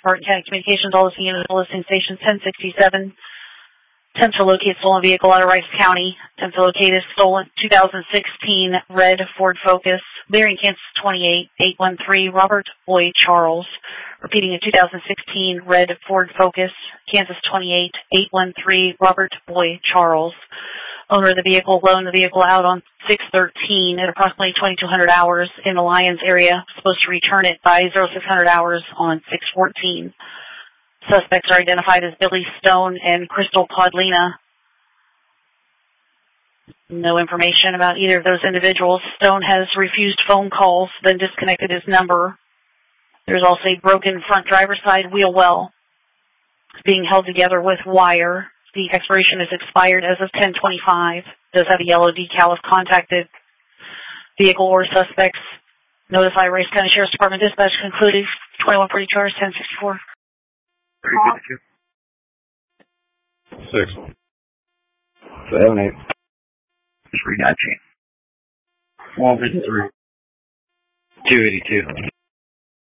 Martin County Communications, all listing units, listing station 1067. Attempt to locate stolen vehicle out of Rice County. Attempt to locate a stolen 2016 red Ford Focus, Marion, Kansas 28-813, Robert Boy Charles. Repeating, a 2016 red Ford Focus, Kansas 28-813, Robert Boy Charles. Owner of the vehicle loaned the vehicle out on 6/13 at approximately 2200 hours in the Lyons area. Supposed to return it by 0600 hours on 6/14. Suspects are identified as Billy Stone and Crystal Podlina. No information about either of those individuals. Stone has refused phone calls, then disconnected his number. There's also a broken front driver's side wheel well. It's being held together with wire. The expiration is expired as of 10/25. Does have a yellow decal if contacted. Vehicle or suspects notify Rice County Sheriff's Department dispatch concluded. 2142 hours, 1064. 6. 7, 8. 319. 153. 282.